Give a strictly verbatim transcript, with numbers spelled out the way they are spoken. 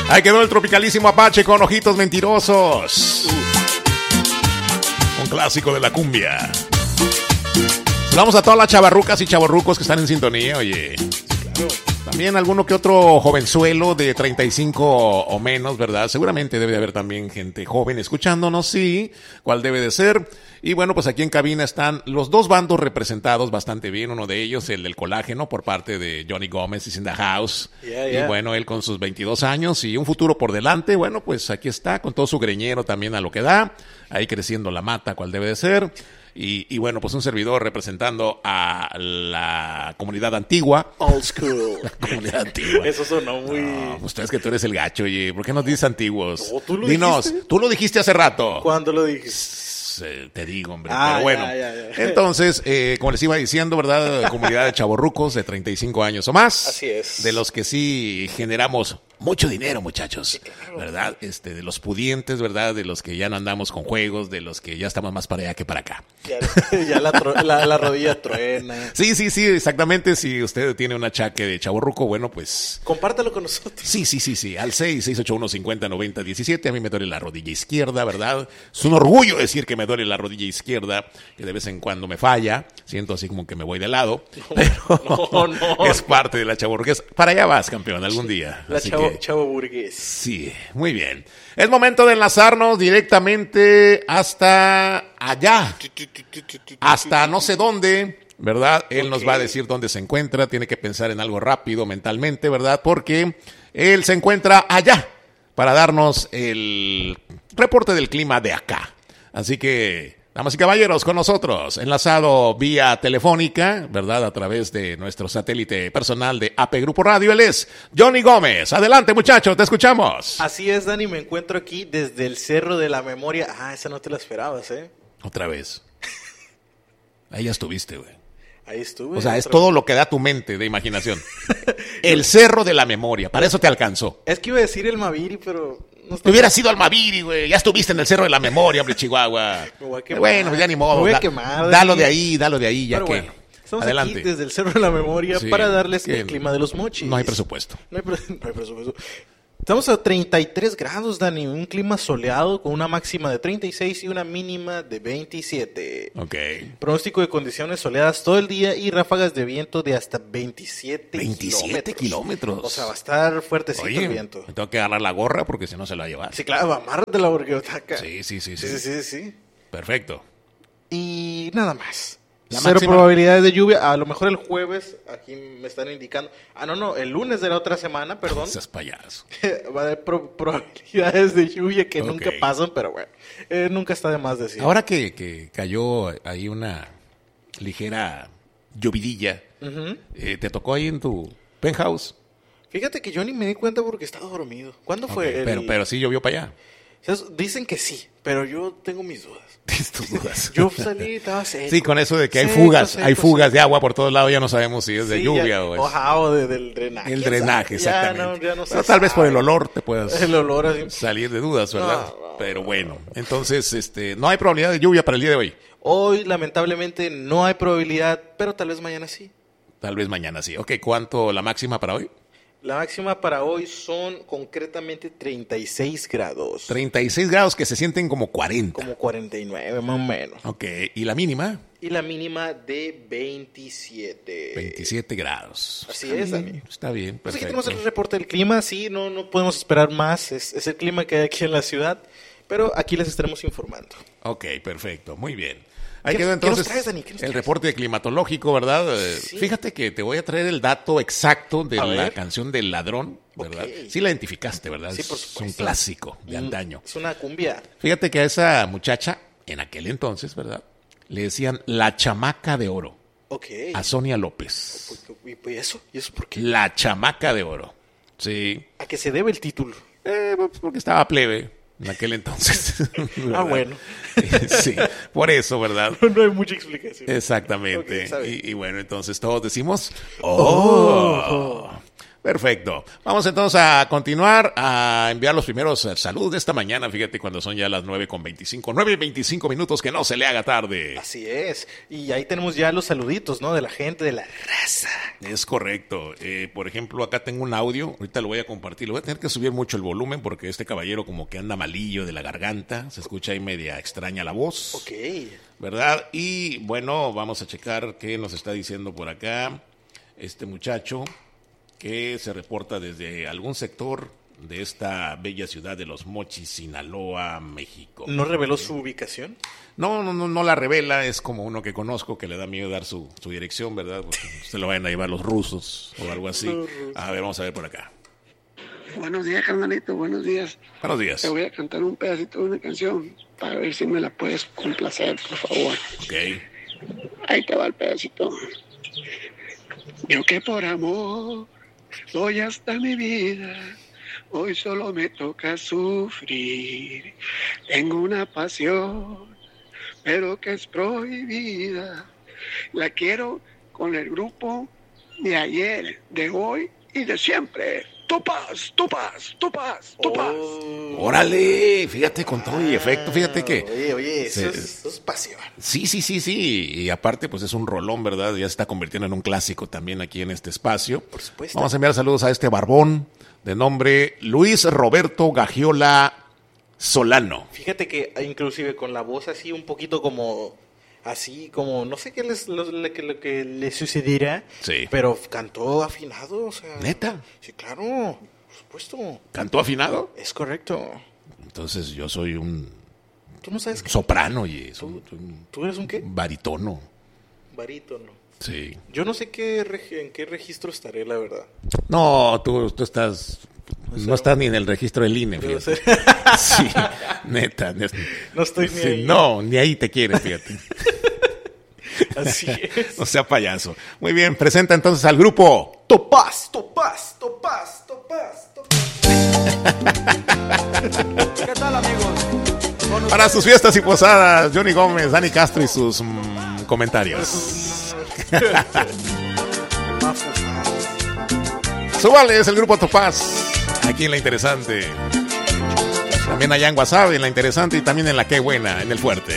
Ahí quedó el tropicalísimo Apache con Ojitos Mentirosos. Un clásico de la cumbia. Saludamos a todas las chavarrucas y chavorrucos que están en sintonía, oye. Claro. También alguno que otro jovenzuelo de treinta y cinco o menos, ¿verdad? Seguramente debe de haber también gente joven escuchándonos, sí. ¿Cuál debe de ser? Y bueno, pues aquí en cabina están los dos bandos representados bastante bien. Uno de ellos, el del colágeno, por parte de Johnny Gómez, is in the house. Yeah, yeah. Y bueno, él con sus veintidós años y un futuro por delante. Bueno, pues aquí está, con todo su greñero también a lo que da. Ahí creciendo la mata, cual debe de ser. Y, y bueno, pues un servidor representando a la comunidad antigua. Old school. La comunidad antigua. Eso sonó muy... No, pues es que tú eres el gacho, oye. ¿Por qué nos dices antiguos? No, ¿tú lo Dinos, dijiste? tú lo dijiste hace rato. ¿Cuándo lo dijiste? Eh, Te digo, hombre. Ah, pero bueno. ya, ya, ya. Entonces, eh, como les iba diciendo, ¿verdad? Comunidad de chavorrucos de treinta y cinco años o más. Así es. De los que sí generamos mucho dinero, muchachos. Sí, claro. ¿Verdad? Este, de los pudientes, ¿verdad? De los que ya no andamos con juegos, de los que ya estamos más para allá que para acá. Ya, ya la, tro- la, la rodilla truena. Sí, sí, sí, exactamente. Si usted tiene un achaque de chavorruco, bueno, pues... Compártalo con nosotros. Sí, sí, sí, sí. Al seis seis ocho uno cinco cero nueve cero uno siete. A mí me duele la rodilla izquierda, ¿verdad? Es un orgullo decir que me duele la rodilla izquierda, que de vez en cuando me falla. Siento así como que me voy de lado. Pero no, no. es parte de la chavorruquez. Para allá vas, campeón, algún día. La Así chavo, que, chavo burgués. sí, muy bien. Es momento de enlazarnos directamente hasta allá. Hasta no sé dónde, ¿verdad? Él nos Ok. va a decir dónde se encuentra. Tiene que pensar en algo rápido mentalmente, ¿verdad? Porque él se encuentra allá para darnos el reporte del clima de acá. Así que, damas y caballeros, con nosotros, enlazado vía telefónica, ¿verdad? A través de nuestro satélite personal de A P Grupo Radio. Él es Johnny Gómez. Adelante, muchachos, te escuchamos. Así es, Dani, me encuentro aquí desde el Cerro de la Memoria. Ah, esa no te la esperabas, ¿eh? Otra vez. Ahí ya estuviste, güey. Ahí estuve. O sea, es otra todo lo que da tu mente de imaginación. El cerro de la memoria, para eso te alcanzó. vez. Es que iba a decir el Maviri, pero... No está- Te hubieras ido al Maviri, güey. Ya estuviste en el cerro de la memoria, hombre, Chihuahua. Me voy a quemar. Bueno, pues ya ni modo. Me voy a Da- quemar, Dalo Dani. de ahí, dalo de ahí, ya Pero que. bueno, estamos Adelante. aquí desde el Cerro de la Memoria Sí, para darles que el clima de los mochis. No hay presupuesto. No hay, pre- no hay presupuesto. Estamos a treinta y tres grados, Dani. Un clima soleado con una máxima de treinta y seis y una mínima de veintisiete. Ok. Pronóstico de condiciones soleadas todo el día y ráfagas de viento de hasta veintisiete, veintisiete kilómetros. O sea, va a estar fuertecito el Oye, viento. me tengo que agarrar la gorra porque si no se la va a llevar. Sí, claro, amárratela porque está acá. Sí, sí, sí, Sí, sí. sí, sí, sí. Perfecto. Y nada más. La Cero máxima. probabilidades de lluvia. A lo mejor el jueves, aquí me están indicando. Ah, no, no, el lunes de la otra semana, perdón. Seas payaso. Va a haber pro- probabilidades de lluvia que Ok. nunca pasan, pero bueno, eh, nunca está de más decir. Ahora que, que cayó ahí una ligera llovidilla, Ujú. eh, ¿te tocó ahí en tu penthouse? Fíjate que yo ni me di cuenta porque estaba dormido. ¿Cuándo fue? Ok, el- pero, pero sí llovió para allá. ¿Sabes? Dicen que sí, pero yo tengo mis dudas. Tienes tus dudas. Yo salí, estaba seco. Sí, con eso de que hay Seco, fugas, seco, hay fugas seco. de agua por todos lados, ya no sabemos si es de Sí, lluvia ya- o es Ajá, o de- del drenaje. el ¿Quién drenaje, sabe? Ya exactamente. no- ya no se Pero tal vez por sabe. el olor te puedas El olor así. salir de dudas, ¿verdad? No, no, Pero bueno, entonces, este, no hay probabilidad de lluvia para el día de hoy. Hoy, lamentablemente, no hay probabilidad, pero tal vez mañana sí. Tal vez mañana sí. Ok, ¿cuánto la máxima para hoy? La máxima para hoy son concretamente treinta y seis grados. treinta y seis grados que se sienten como cuarenta. Como cuarenta y nueve más o menos. Ok, ¿y la mínima? Y la mínima de veintisiete. veintisiete grados. Así Está es, bien, Dani. Está bien, Pues aquí perfecto. tenemos el reporte del clima, sí, no, no podemos esperar más, es, es el clima que hay aquí en la ciudad, pero aquí les estaremos informando. Ok, perfecto, muy bien. Ahí ¿Qué quedó nos- qué nos entonces traes, Dani? ¿Qué nos el traes? reporte climatológico, ¿verdad? Eh, Sí. Fíjate que te voy a traer el dato exacto de A la ver. canción del ladrón, ¿verdad? Ok. Sí la identificaste, ¿verdad? Sí, por Es un supuesto. clásico de antaño. Es una cumbia. Fíjate que a esa muchacha, en aquel entonces, ¿verdad? Le decían la chamaca de oro, Ok. a Sonia López. ¿Y y eso? ¿Y eso por qué? La chamaca de oro. Sí. ¿A qué se debe el título? Eh, pues porque estaba plebe en aquel entonces. ¿verdad? Ah, bueno. Sí, por eso, ¿verdad? No hay mucha explicación. Exactamente. Ok, está bien. y, y bueno, entonces todos decimos, ¡oh! Perfecto. Vamos entonces a continuar a enviar los primeros eh, saludos de esta mañana. Fíjate cuando son ya las nueve con veinticinco. nueve y veinticinco minutos, que no se le haga tarde. Así es. Y ahí tenemos ya los saluditos, ¿no? De la gente, de la raza. Es correcto. Eh, por ejemplo, acá tengo un audio. Ahorita lo voy a compartir. Le voy a tener que subir mucho el volumen porque este caballero como que anda malillo de la garganta. Se escucha ahí media extraña la voz. Ok. ¿Verdad? Y bueno, vamos a checar qué nos está diciendo por acá este muchacho, que se reporta desde algún sector de esta bella ciudad de Los Mochis, Sinaloa, México. ¿No reveló su ubicación? No, no, no, no la revela, es como uno que conozco que le da miedo dar su, su dirección, ¿verdad? Porque se lo vayan a llevar los rusos o algo así. A ver, vamos a ver por acá. Buenos días, carnalito, buenos días. Buenos días. Te voy a cantar un pedacito de una canción para ver si me la puedes complacer, por favor. Ok. Ahí te va el pedacito. Yo que por amor doy hasta mi vida, hoy solo me toca sufrir. Tengo una pasión, pero que es prohibida. La quiero con el grupo de ayer, de hoy y de siempre. Topaz, Topaz, Topaz, Topaz. Oh. Órale, fíjate con todo y efecto, fíjate que... Oye, oye, eso, se, es, eso es pasión. Sí, sí, sí, sí, y aparte pues es un rolón, ¿verdad? Ya se está convirtiendo en un clásico también aquí en este espacio. Por supuesto. Vamos a enviar saludos a este barbón de nombre Luis Roberto Gagiola Solano. Fíjate que inclusive con la voz así un poquito como... Así como, no sé qué les, lo, lo, que, lo que le sucederá, Sí. pero cantó afinado, o sea... ¿Neta? Sí, claro, por supuesto. ¿Cantó afinado? Es correcto. Entonces yo soy un ¿Tú no sabes qué? soprano y soy un ¿Tú eres un qué? barítono. Barítono. Sí. Yo no sé qué reg- en qué registro estaré, la verdad. No, tú, tú estás... No estás ni en el registro del I N E, Debo fíjate. ser- Sí, neta. neta. No estoy ni Sí, ahí. No, ni ahí te quieren, fíjate. Así es. No sea payaso. Muy bien, presenta entonces al grupo Topaz, Topaz, Topaz, Topaz, Topaz. ¿Qué tal, amigos? Con para sus fiestas y posadas. Johnny Gómez, Dani Castro y sus mm, comentarios. Súbale, es el grupo Topaz. Aquí en La Interesante. También allá en WhatsApp, en La Interesante y también en La Qué Buena, en El Fuerte.